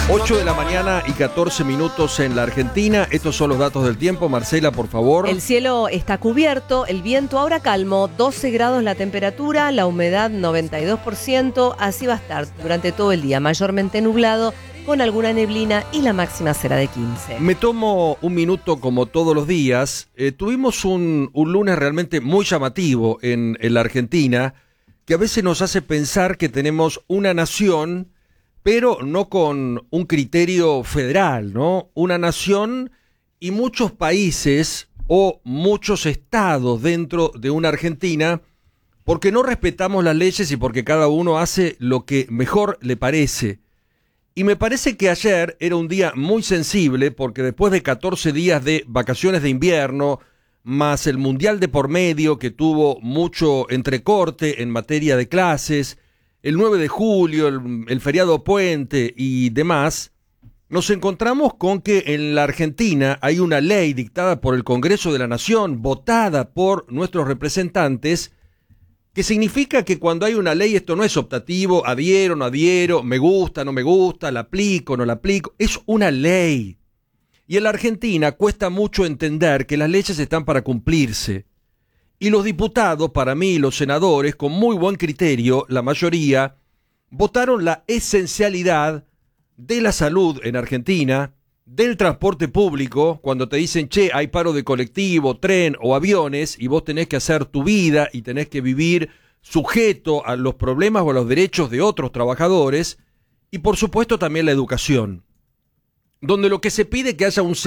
8 de la mañana y 14 minutos en la Argentina. Estos son los datos del tiempo. Marcela, por favor. El cielo está cubierto, el viento ahora calmo, 12 grados la temperatura, la humedad 92%. Así va a estar durante todo el día, mayormente nublado, con alguna neblina y la máxima será de 15. Me tomo un minuto como todos los días. Tuvimos un lunes realmente muy llamativo en la Argentina, que a veces nos hace pensar que tenemos una nación, pero no con un criterio federal, ¿no? Una nación y muchos países o muchos estados dentro de una Argentina, porque no respetamos las leyes y porque cada uno hace lo que mejor le parece. Y me parece que ayer era un día muy sensible, porque después de 14 días de vacaciones de invierno, más el Mundial de por medio, que tuvo mucho entrecorte en materia de clases, el 9 de julio, el feriado puente y demás, nos encontramos con que en la Argentina hay una ley dictada por el Congreso de la Nación, votada por nuestros representantes, que significa que cuando hay una ley esto no es optativo, adhiero, no adhiero, me gusta, no me gusta, la aplico, no la aplico, es una ley. Y en la Argentina cuesta mucho entender que las leyes están para cumplirse. Y los diputados, para mí, los senadores, con muy buen criterio, la mayoría, votaron la esencialidad de la salud en Argentina, del transporte público, cuando te dicen, che, hay paro de colectivo, tren o aviones, y vos tenés que hacer tu vida y tenés que vivir sujeto a los problemas o a los derechos de otros trabajadores, y por supuesto también la educación, donde lo que se pide es que haya un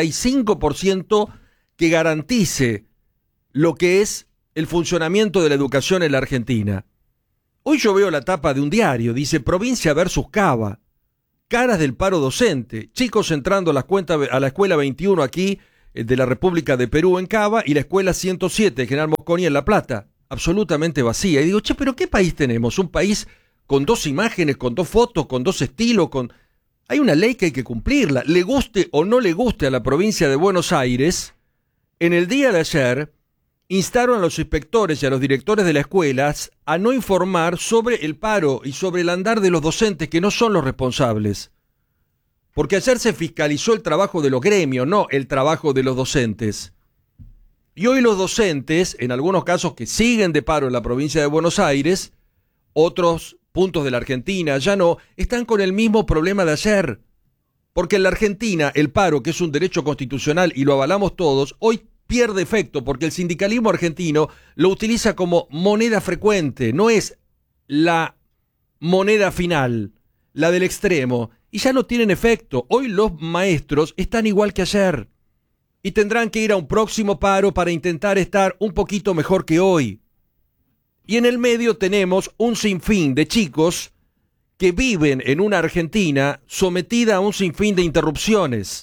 75% que garantice lo que es el funcionamiento de la educación en la Argentina. Hoy yo veo la tapa de un diario, dice Provincia versus Cava, caras del paro docente, chicos entrando a la escuela 21 aquí de la República de Perú en Cava y la escuela 107 General Mosconi en La Plata, absolutamente vacía. Y digo, che, pero ¿qué país tenemos? Un país con dos imágenes, con dos fotos, con dos estilos, Hay una ley que hay que cumplirla, le guste o no le guste a la provincia de Buenos Aires. En el día de ayer instaron a los inspectores y a los directores de las escuelas a no informar sobre el paro y sobre el andar de los docentes, que no son los responsables. Porque ayer se fiscalizó el trabajo de los gremios, no el trabajo de los docentes. Y hoy los docentes, en algunos casos que siguen de paro en la provincia de Buenos Aires, otros puntos de la Argentina ya no, están con el mismo problema de ayer. Porque en la Argentina el paro, que es un derecho constitucional y lo avalamos todos, hoy pierde efecto porque el sindicalismo argentino lo utiliza como moneda frecuente, no es la moneda final, la del extremo, y ya no tienen efecto. Hoy los maestros están igual que ayer y tendrán que ir a un próximo paro para intentar estar un poquito mejor que hoy. Y en el medio tenemos un sinfín de chicos que viven en una Argentina sometida a un sinfín de interrupciones.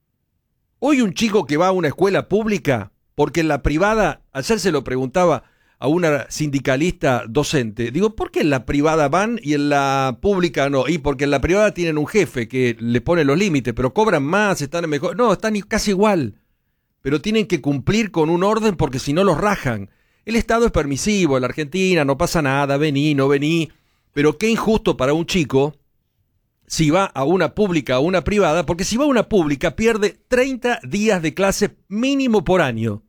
Hoy un chico que va a una escuela pública, porque en la privada, ayer se lo preguntaba a una sindicalista docente, digo, ¿por qué en la privada van y en la pública no? Y porque en la privada tienen un jefe que le pone los límites, pero cobran más, están mejor. No, están casi igual, pero tienen que cumplir con un orden porque si no los rajan. El Estado es permisivo, en la Argentina no pasa nada, vení, no vení, pero qué injusto para un chico si va a una pública o una privada, porque si va a una pública pierde 30 días de clase mínimo por año.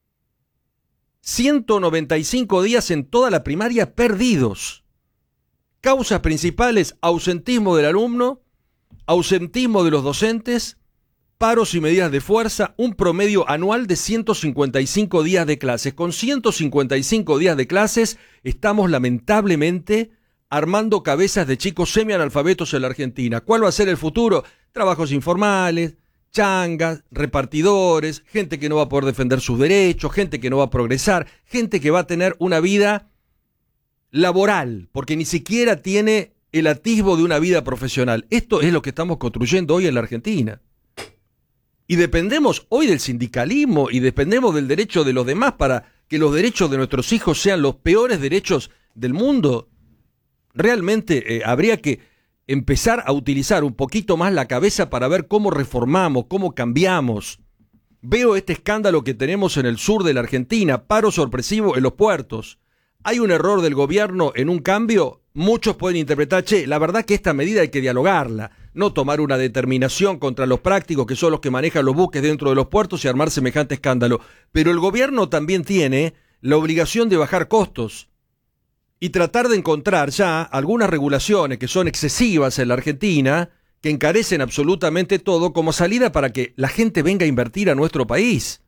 195 días en toda la primaria perdidos. Causas principales: ausentismo del alumno, ausentismo de los docentes, paros y medidas de fuerza, un promedio anual de 155 días de clases. Con 155 días de clases estamos lamentablemente armando cabezas de chicos semianalfabetos en la Argentina. ¿Cuál va a ser el futuro? Trabajos informales, changas, repartidores, gente que no va a poder defender sus derechos, gente que no va a progresar, gente que va a tener una vida laboral, porque ni siquiera tiene el atisbo de una vida profesional. Esto es lo que estamos construyendo hoy en la Argentina. Y dependemos hoy del sindicalismo y dependemos del derecho de los demás para que los derechos de nuestros hijos sean los peores derechos del mundo. Realmente habría que empezar a utilizar un poquito más la cabeza para ver cómo reformamos, cómo cambiamos. Veo este escándalo que tenemos en el sur de la Argentina, paro sorpresivo en los puertos. ¿Hay un error del gobierno en un cambio? Muchos pueden interpretar, che, la verdad que esta medida hay que dialogarla. no tomar una determinación contra los prácticos, que son los que manejan los buques dentro de los puertos, y armar semejante escándalo. Pero el gobierno también tiene la obligación de bajar costos y tratar de encontrar ya algunas regulaciones que son excesivas en la Argentina, que encarecen absolutamente todo, como salida para que la gente venga a invertir a nuestro país.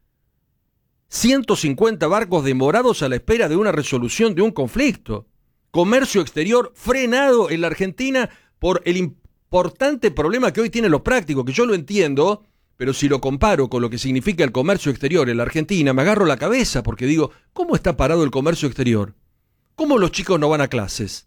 150 barcos demorados a la espera de una resolución de un conflicto. Comercio exterior frenado en la Argentina por el importante problema que hoy tienen los prácticos, que yo lo entiendo, pero si lo comparo con lo que significa el comercio exterior en la Argentina, me agarro la cabeza porque digo, ¿cómo está parado el comercio exterior? ¿Cómo los chicos no van a clases?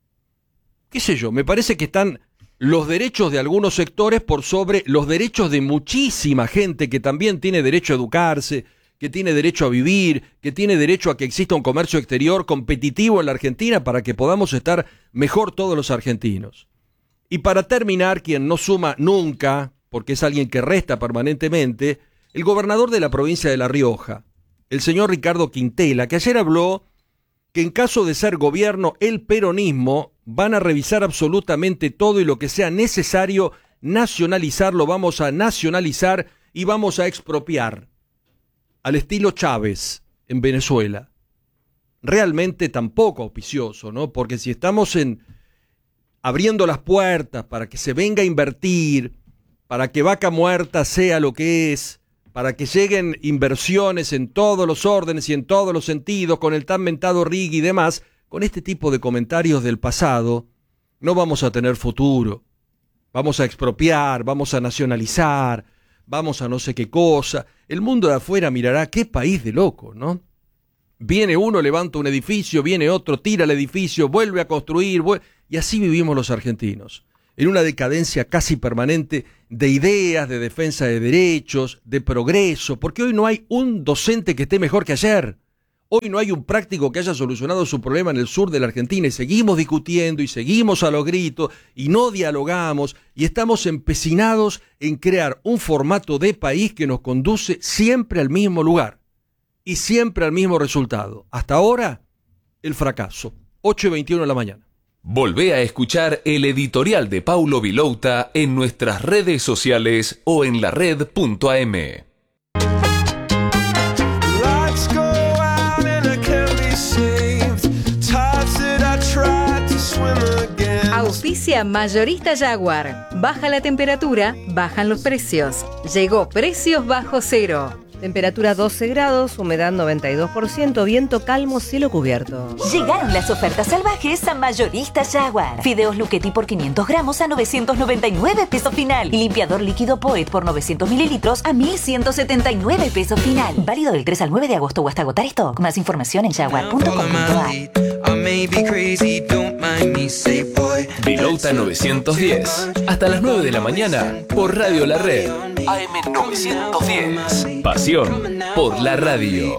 ¿Qué sé yo? Me parece que están los derechos de algunos sectores por sobre los derechos de muchísima gente que también tiene derecho a educarse, que tiene derecho a vivir, que tiene derecho a que exista un comercio exterior competitivo en la Argentina para que podamos estar mejor todos los argentinos. Y para terminar, quien no suma nunca, porque es alguien que resta permanentemente, el gobernador de la provincia de La Rioja, el señor Ricardo Quintela, que ayer habló que en caso de ser gobierno el peronismo, van a revisar absolutamente todo y lo que sea necesario nacionalizar, lo vamos a nacionalizar y vamos a expropiar, al estilo Chávez en Venezuela. Realmente tampoco auspicioso, ¿no? Porque si estamos abriendo las puertas para que se venga a invertir, para que Vaca Muerta sea lo que es, para que lleguen inversiones en todos los órdenes y en todos los sentidos, con el tan mentado RIG y demás, con este tipo de comentarios del pasado, no vamos a tener futuro. Vamos a expropiar, vamos a nacionalizar, vamos a no sé qué cosa. El mundo de afuera mirará qué país de loco, ¿no? Viene uno, levanta un edificio, viene otro, tira el edificio, vuelve a construir, y así vivimos los argentinos, en una decadencia casi permanente de ideas, de defensa de derechos, de progreso, porque hoy no hay un docente que esté mejor que ayer. Hoy no hay un práctico que haya solucionado su problema en el sur de la Argentina y seguimos discutiendo y seguimos a los gritos y no dialogamos y estamos empecinados en crear un formato de país que nos conduce siempre al mismo lugar y siempre al mismo resultado. Hasta ahora, el fracaso. 8:21 de la mañana. Volvé a escuchar el editorial de Paulo Vilouta en nuestras redes sociales o en lared.am. Auspicia Mayorista Jaguar. Baja la temperatura, bajan los precios. Llegó Precios Bajo Cero. Temperatura 12 grados, humedad 92%, viento calmo, cielo cubierto. Llegaron las ofertas salvajes a Mayorista Jaguar. Fideos Luchetti por 500 gramos a 999 pesos final. Y limpiador líquido Poet por 900 mililitros a 1179 pesos final. Válido del 3 al 9 de agosto o hasta agotar stock. Más información en jaguar.com.ar. Vilouta 910. Hasta las 9 de la mañana por Radio La Red. AM 910. Pasión por la radio.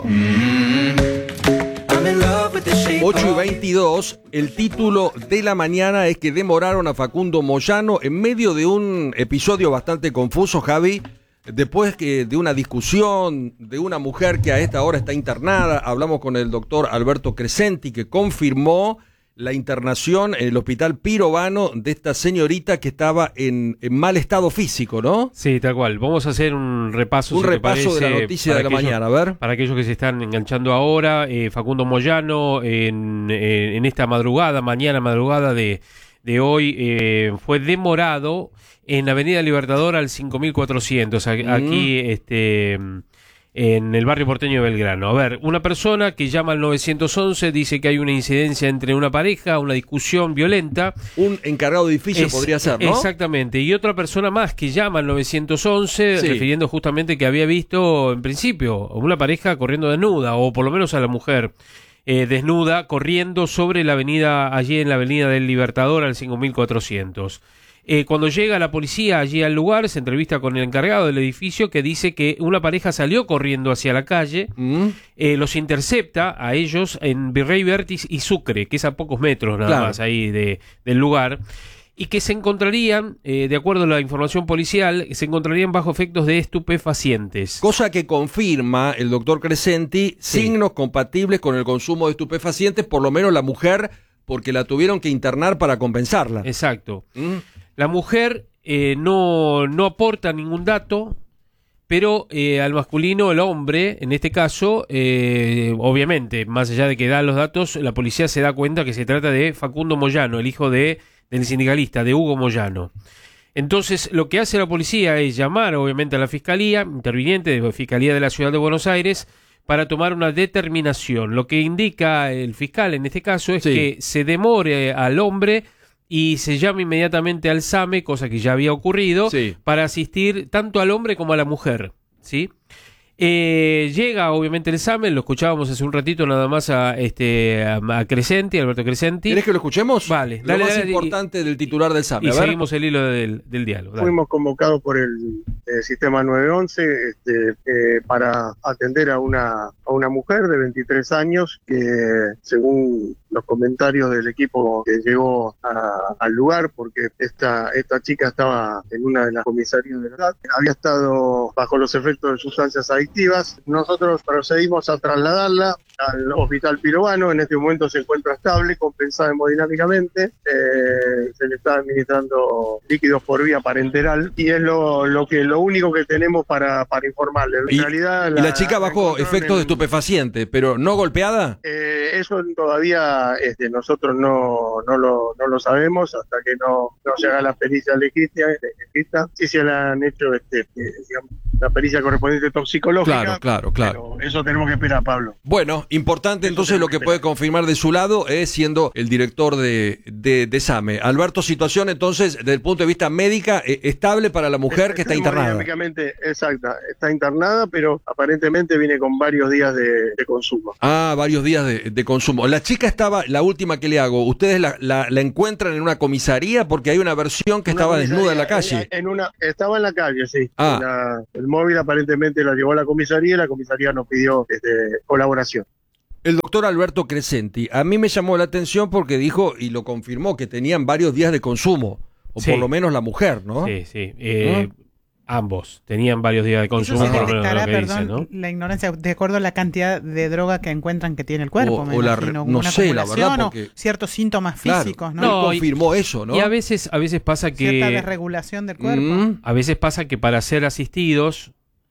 8:22, el título de la mañana es que demoraron a Facundo Moyano en medio de un episodio bastante confuso, Javi, después de una discusión de una mujer que a esta hora está internada. Hablamos con el doctor Alberto Crescenti, que confirmó la internación en el hospital Pirovano de esta señorita que estaba en mal estado físico, ¿no? Sí, tal cual. Vamos a hacer un repaso. Un repaso de la noticia de la mañana, a ver. Para aquellos que se están enganchando ahora, Facundo Moyano en esta mañana madrugada de hoy, fue demorado en Avenida Libertador al 5400, aquí en el barrio porteño de Belgrano. A ver, una persona que llama al 911 dice que hay una incidencia entre una pareja, una discusión violenta. Un encargado de edificio podría ser, ¿no? Exactamente. Y otra persona más que llama al 911, sí, refiriendo justamente que había visto, en principio, una pareja corriendo desnuda, o por lo menos a la mujer desnuda, corriendo sobre la avenida, allí en la Avenida del Libertador al 5400. Cuando llega la policía allí al lugar, se entrevista con el encargado del edificio, que dice que una pareja salió corriendo hacia la calle, los intercepta a ellos en Virrey Vértiz y Sucre, que es a pocos metros nada más ahí del lugar, y que se encontrarían, de acuerdo a la información policial, se encontrarían bajo efectos de estupefacientes. Cosa que confirma el doctor Crescenti, signos compatibles con el consumo de estupefacientes, por lo menos la mujer, porque la tuvieron que internar para compensarla. Exacto. La mujer no aporta ningún dato, pero al masculino, el hombre, en este caso, obviamente, más allá de que da los datos, la policía se da cuenta que se trata de Facundo Moyano, el hijo del sindicalista, de Hugo Moyano. Entonces, lo que hace la policía es llamar, obviamente, a la Fiscalía, interviniente de la Fiscalía de la Ciudad de Buenos Aires, para tomar una determinación. Lo que indica el fiscal, en este caso, es que se demore al hombre y se llama inmediatamente al SAME, cosa que ya había ocurrido, para asistir tanto al hombre como a la mujer, ¿sí? Llega obviamente el SAME, lo escuchábamos hace un ratito nada más a Crescenti, Alberto Crescenti. ¿Querés que lo escuchemos? Vale, lo más importante del titular del SAME. Y seguimos el hilo del diálogo. Dale. Fuimos convocados por el sistema 911 para atender a una mujer de 23 años que, según los comentarios del equipo que llegó al lugar, porque esta chica estaba en una de las comisarías de la ciudad, había estado bajo los efectos de sustancias adictivas. Nosotros procedimos a trasladarla al hospital Pirovano. En este momento se encuentra estable, compensada hemodinámicamente, se le está administrando líquidos por vía parenteral y es lo único que tenemos para informarle. En realidad, la chica bajo efectos de estupefaciente, pero no golpeada. Eso todavía nosotros no lo sabemos hasta que no se haga la pericia legista. Sí se le han hecho digamos, la pericia correspondiente toxicológica. Claro. Pero eso tenemos que esperar, Pablo. Bueno, importante entonces lo que puede confirmar de su lado es siendo el director de SAME. Alberto, situación entonces desde el punto de vista médica estable para la mujer que está internada. Exacta, está internada, pero aparentemente viene con varios días de consumo. Varios días de consumo. La chica estaba, la última que le hago, ¿ustedes la encuentran en una comisaría? Porque hay una versión que estaba desnuda en la calle. Estaba en la calle, sí. El móvil aparentemente la llevó a la comisaría y la comisaría nos pidió colaboración. El doctor Alberto Crescenti, a mí me llamó la atención porque dijo y lo confirmó que tenían varios días de consumo, o por lo menos la mujer, ¿no? Sí. Ambos tenían varios días de consumo, por lo menos lo que dicen, ¿no? La ignorancia, de acuerdo a la cantidad de droga que encuentran que tiene el cuerpo, no sé, la verdad, porque ciertos síntomas físicos, ¿no? No, confirmó eso, ¿no? Y a veces pasa que cierta desregulación del cuerpo. A veces pasa que para ser asistidos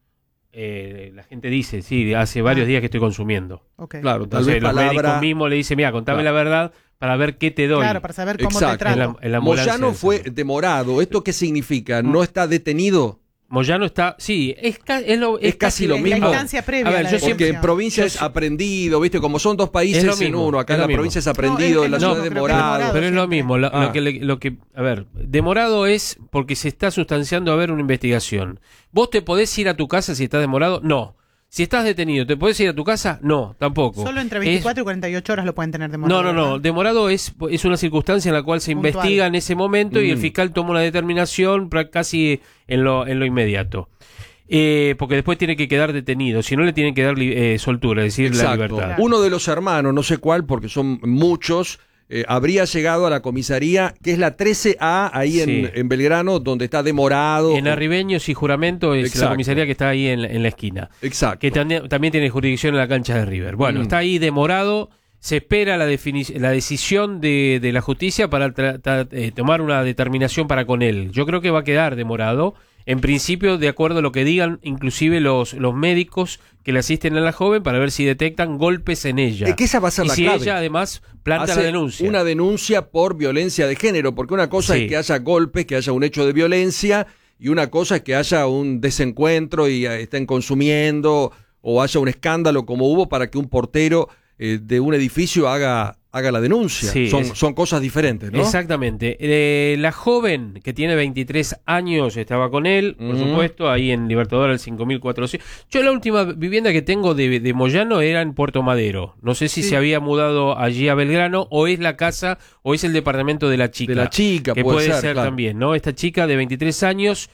la gente dice, sí, hace varios días que estoy consumiendo. Okay. Claro, tal entonces vez los médicos mismos le dicen, mira, contame la verdad para ver qué te doy. Claro, para saber cómo te trato. Moyano fue demorado. ¿Esto qué significa? ¿No está detenido? Moyano está, sí, es casi lo mismo. La instancia previa. A ver, porque en provincia es aprendido, ¿viste? Como son dos países en uno. Acá en la provincia es aprendido, en la ciudad es demorado. Pero es lo mismo. A ver, demorado es porque se está sustanciando a ver una investigación. ¿Vos te podés ir a tu casa si estás demorado? No. Si estás detenido, ¿te podés ir a tu casa? No, tampoco. Solo entre 24 y 48 horas lo pueden tener demorado. No. Demorado es una circunstancia en la cual se investiga en ese momento y el fiscal toma una determinación casi en lo inmediato. Porque después tiene que quedar detenido, si no le tienen que dar soltura, es decir, la libertad. Uno de los hermanos, no sé cuál, porque son muchos, habría llegado a la comisaría, que es la 13A, ahí en Belgrano, donde está demorado. En Arribeños y Juramento es la comisaría que está ahí en la esquina. Exacto. Que también tiene jurisdicción en la cancha de River. Bueno, está ahí demorado, se espera la decisión de la justicia para tomar una determinación para con él. Yo creo que va a quedar demorado. En principio, de acuerdo a lo que digan, inclusive los médicos que le asisten a la joven para ver si detectan golpes en ella. Es que esa va a ser la clave. Y si ella además planta la denuncia. Una denuncia por violencia de género, porque una cosa es que haya golpes, que haya un hecho de violencia, y una cosa es que haya un desencuentro y estén consumiendo, o haya un escándalo como hubo para que un portero de un edificio haga la denuncia. Son cosas diferentes, ¿no? Exactamente. La joven que tiene 23 años estaba con él, por supuesto, ahí en Libertador al 5400. Yo la última vivienda que tengo de Moyano era en Puerto Madero. No sé si se había mudado allí a Belgrano o es la casa o es el departamento de la chica. De la chica, que puede ser claro. También, ¿no? Esta chica de 23 años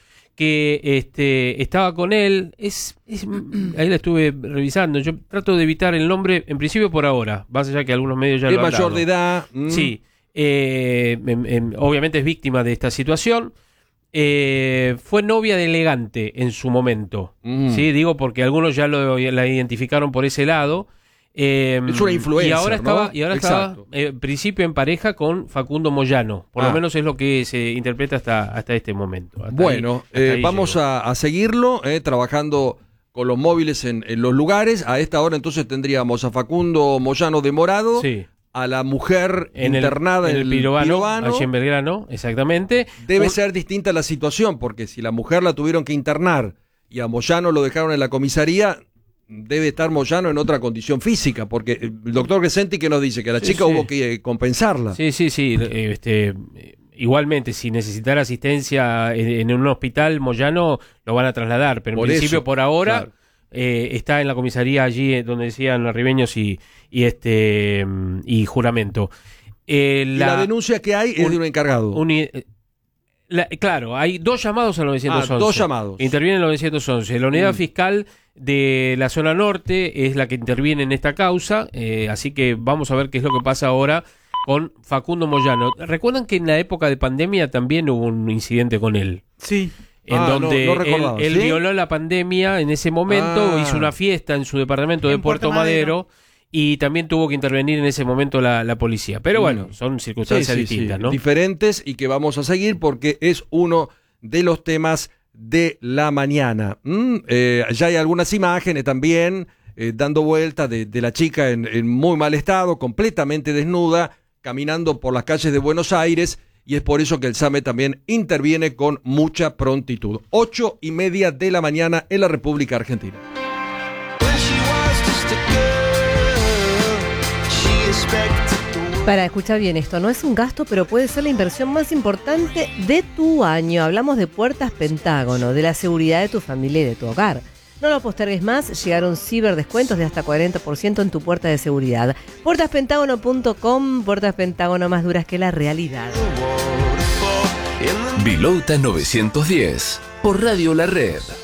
que estaba con él, ahí la estuve revisando, yo trato de evitar el nombre, en principio por ahora, más allá que algunos medios ya lo han dado. Es mayor de edad. Sí, obviamente es víctima de esta situación, fue novia de Elegante en su momento, ¿sí? Digo porque algunos ya la identificaron por ese lado. Es una influencer, y ahora estaba, ¿no? y ahora estaba en principio en pareja con Facundo Moyano. Por lo menos es lo que se interpreta hasta este momento. Bueno, vamos a seguirlo, trabajando con los móviles en los lugares. A esta hora entonces tendríamos a Facundo Moyano demorado, sí, a la mujer internada en el Pirovano, allí en Belgrano, exactamente. Debe ser distinta la situación, porque si la mujer la tuvieron que internar y a Moyano lo dejaron en la comisaría, debe estar Moyano en otra condición física, porque el doctor Gesenti que nos dice que a la chica hubo que compensarla. Sí. Igualmente, si necesitara asistencia en un hospital, Moyano lo van a trasladar, pero en principio, por ahora, claro, está en la comisaría allí donde decían arribeños y juramento. La denuncia que hay es de un encargado. Claro, hay 2 llamados al 911. 2 llamados. Interviene el 911. La unidad fiscal de la zona norte es la que interviene en esta causa, así que vamos a ver qué es lo que pasa ahora con Facundo Moyano. ¿Recuerdan que en la época de pandemia también hubo un incidente con él? Sí. En donde él violó la pandemia en ese momento, hizo una fiesta en su departamento de Puerto Madero. Y también tuvo que intervenir en ese momento la policía. Pero bueno, son circunstancias distintas, ¿no? Diferentes, y que vamos a seguir porque es uno de los temas de la mañana. Ya hay algunas imágenes también dando vuelta de la chica en muy mal estado, completamente desnuda, caminando por las calles de Buenos Aires, y es por eso que el SAME también interviene con mucha prontitud. 8:30 de la mañana en la República Argentina. Para escuchar bien esto, no es un gasto, pero puede ser la inversión más importante de tu año. Hablamos de Puertas Pentágono, de la seguridad de tu familia y de tu hogar. No lo postergues más, llegaron ciberdescuentos de hasta 40% en tu puerta de seguridad. Puertaspentagono.com, Puertas Pentágono más duras que la realidad. Bilouta 910, por Radio La Red.